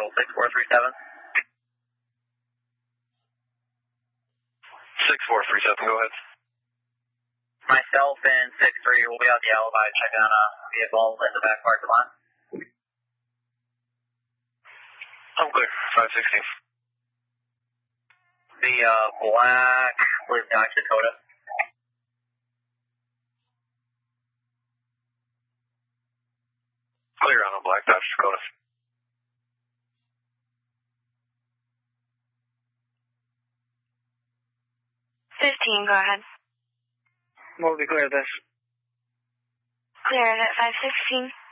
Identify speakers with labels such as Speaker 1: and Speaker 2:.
Speaker 1: Central 6437.
Speaker 2: 6437, go ahead.
Speaker 1: Myself and 6-3 will be out the alibi checking on a vehicle in the back parking lot.
Speaker 2: I'm clear, 516.
Speaker 1: The black, I believe Dodge Dakota.
Speaker 2: Clear on a black Dodge Dakota.
Speaker 3: Go ahead.
Speaker 4: What will be clear this?
Speaker 3: Cleared at 516.